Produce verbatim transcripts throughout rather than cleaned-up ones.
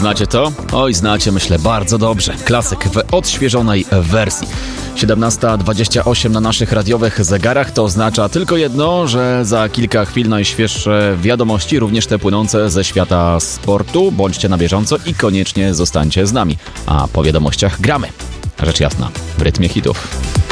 Znacie to? Oj, znacie, myślę, bardzo dobrze. Klasyk w odświeżonej wersji. siedemnasta dwadzieścia osiem na naszych radiowych zegarach to oznacza tylko jedno, że za kilka chwil najświeższe wiadomości, również te płynące ze świata sportu. Bądźcie na bieżąco i koniecznie zostańcie z nami. A po wiadomościach gramy. Rzecz jasna, w rytmie hitów.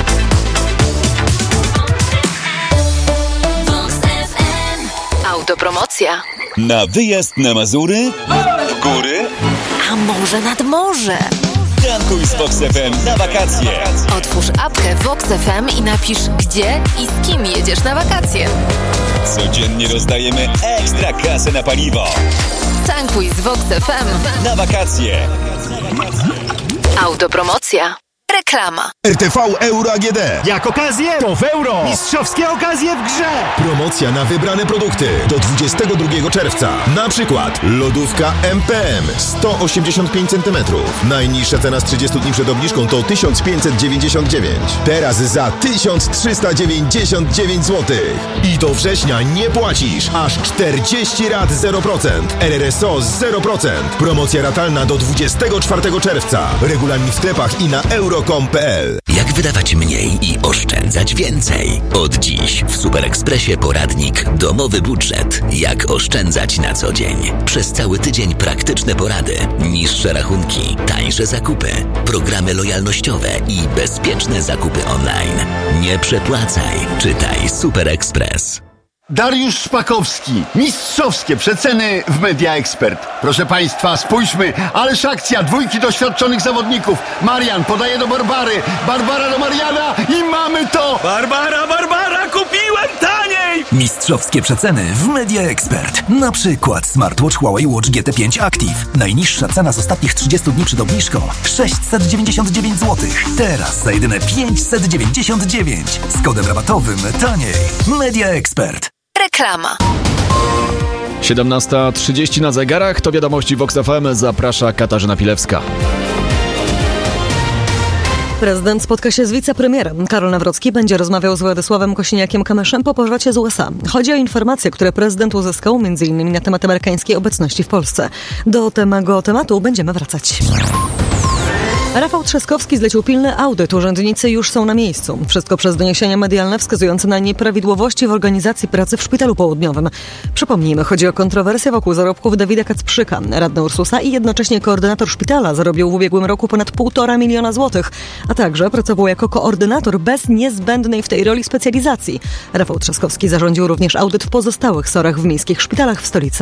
Autopromocja. Na wyjazd na Mazury? W góry? A może nad morze? Tankuj z Vox F M na wakacje. Otwórz apkę Vox F M i napisz, gdzie i z kim jedziesz na wakacje. Codziennie rozdajemy ekstra kasę na paliwo. Tankuj z Vox F M na wakacje. Autopromocja. Reklama. R T V Euro A G D. Jak okazję, to w euro. Mistrzowskie okazje w grze. Promocja na wybrane produkty do dwudziestego drugiego czerwca. Na przykład lodówka M P M sto osiemdziesiąt pięć centymetrów. Najniższa cena z trzydziestu dni przed obniżką to tysiąc pięćset dziewięćdziesiąt dziewięć. Teraz za tysiąc trzysta dziewięćdziesiąt dziewięć złotych. I do września nie płacisz. Aż czterdzieści rat zero procent. R R S O zero procent. Promocja ratalna do dwudziestego czwartego czerwca. Regulamin w sklepach i na euro kropka com kropka p l. Jak wydawać mniej i oszczędzać więcej? Od dziś w Super Expressie poradnik Domowy budżet. Jak oszczędzać na co dzień. Przez cały tydzień praktyczne porady, niższe rachunki, tańsze zakupy, programy lojalnościowe i bezpieczne zakupy online. Nie przepłacaj. Czytaj Super Express. Dariusz Szpakowski. Mistrzowskie przeceny w Media Expert. Proszę Państwa, spójrzmy. Ależ akcja, dwójki doświadczonych zawodników. Marian podaje do Barbary. Barbara do Mariana i mamy to! Barbara, Barbara, kupiłem taniej! Mistrzowskie przeceny w Media Expert. Na przykład smartwatch Huawei Watch G T pięć Active. Najniższa cena z ostatnich trzydziestu dni przed obniżką sześćset dziewięćdziesiąt dziewięć złotych. Teraz za jedyne pięćset dziewięćdziesiąt dziewięć. Z kodem rabatowym taniej. Media Expert. Reklama. siedemnasta trzydzieści na zegarach, to wiadomości Vox F M, zaprasza Katarzyna Pilewska. Prezydent spotka się z wicepremierem. Karol Nawrocki będzie rozmawiał z Władysławem Kosiniakiem-Kamyszem po powrocie z U S A. Chodzi o informacje, które prezydent uzyskał między innymi na temat amerykańskiej obecności w Polsce. Do tego tematu będziemy wracać. Rafał Trzaskowski zlecił pilny audyt. Urzędnicy już są na miejscu. Wszystko przez doniesienia medialne wskazujące na nieprawidłowości w organizacji pracy w Szpitalu Południowym. Przypomnijmy, chodzi o kontrowersję wokół zarobków Dawida Kacprzyka. Radny Ursusa i jednocześnie koordynator szpitala zarobił w ubiegłym roku ponad półtora miliona złotych, a także pracował jako koordynator bez niezbędnej w tej roli specjalizacji. Rafał Trzaskowski zarządził również audyt w pozostałych sorach w miejskich szpitalach w stolicy.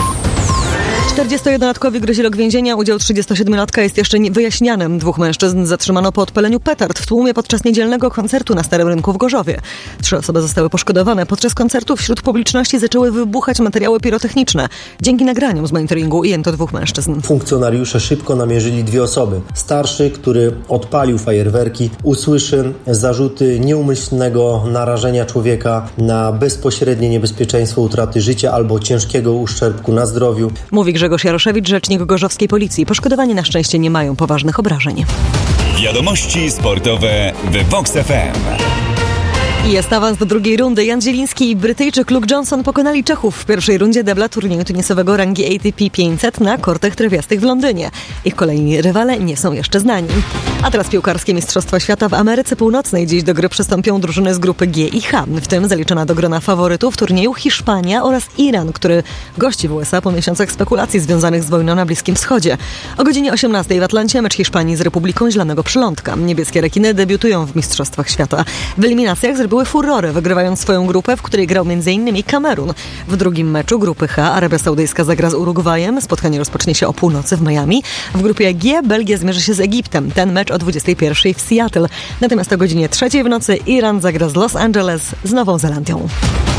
czterdziestojednolatkowi grozi rok więzienia. Udział trzydziestosiedmiolatka jest jeszcze wyjaśniany. Dwóch mężczyzn zatrzymano po odpaleniu petard w tłumie podczas niedzielnego koncertu na Starym Rynku w Gorzowie. Trzy osoby zostały poszkodowane. Podczas koncertu wśród publiczności zaczęły wybuchać materiały pirotechniczne. Dzięki nagraniom z monitoringu ujęto dwóch mężczyzn. Funkcjonariusze szybko namierzyli dwie osoby. Starszy, który odpalił fajerwerki, usłyszy zarzuty nieumyślnego narażenia człowieka na bezpośrednie niebezpieczeństwo utraty życia albo ciężkiego uszczerbku na zdrowiu. Mówi Grzegorz Jaroszewicz, rzecznik gorzowskiej policji. Poszkodowani na szczęście nie mają poważnych obrażeń. Wiadomości sportowe w Vox F M. I jest awans do drugiej rundy. Jan Zieliński i Brytyjczyk Luke Johnson pokonali Czechów w pierwszej rundzie debla turnieju tenisowego rangi A T P pięćset na kortach trawiastych w Londynie. Ich kolejni rywale nie są jeszcze znani. A teraz piłkarskie Mistrzostwa Świata w Ameryce Północnej. Dziś do gry przystąpią drużyny z grupy G i H. W tym zaliczona do grona faworytów turnieju Hiszpania oraz Iran, który gości w U S A po miesiącach spekulacji związanych z wojną na Bliskim Wschodzie. O godzinie osiemnastej w Atlancie mecz Hiszpanii z Republiką Zielonego Przylądka. Niebieskie rekiny debiutują w Mistrzostwach Świata. W eliminacjach były furorę, wygrywając swoją grupę, w której grał między innymi Kamerun. W drugim meczu grupy H Arabia Saudyjska zagra z Urugwajem. Spotkanie rozpocznie się o północy w Miami. W grupie G Belgia zmierzy się z Egiptem. Ten mecz o dwudziestej pierwszej w Seattle. Natomiast o godzinie trzeciej w nocy Iran zagra z Los Angeles z Nową Zelandią.